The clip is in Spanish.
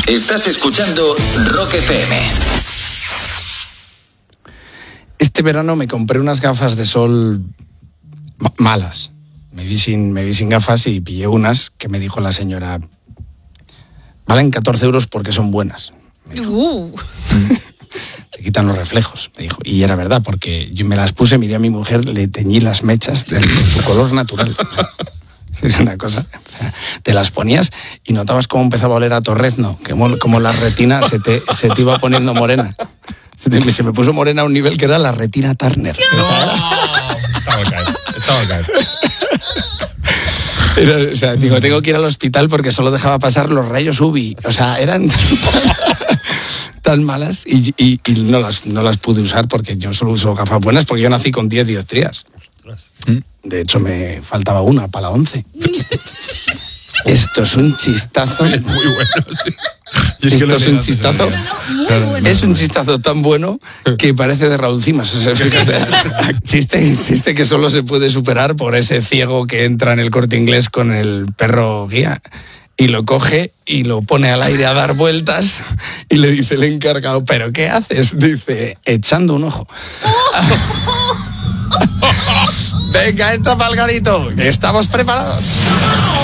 Estás escuchando Rock FM. Este verano me compré unas gafas de sol malas. Me vi sin gafas y pillé unas que me dijo la señora, valen 14 euros porque son buenas. Te quitan los reflejos, me dijo. Y era verdad, porque yo me las puse, miré a mi mujer, le teñí las mechas de su color natural. Es una cosa, o sea, te las ponías y notabas cómo empezaba a oler a torrezno, como la retina se te iba poniendo morena. Se me puso morena a un nivel que era la retina Turner. Estaba acá. O sea, digo, tengo que ir al hospital porque solo dejaba pasar los rayos UV. O sea, eran tan malas y no las pude usar porque yo solo uso gafas buenas porque yo nací con 10 dioptrías. De hecho, me faltaba una para la 11. Esto es un chistazo. Es muy bueno, sí. Esto es un chistazo. Es un chistazo tan bueno que parece de Raúl Cimas. O sea, fíjate, chiste que solo se puede superar por ese ciego que entra en el Corte Inglés con el perro guía y lo coge y lo pone al aire a dar vueltas y le dice el encargado, ¿pero qué haces? Dice, echando un ojo. Venga, entra para el garito, que estamos preparados.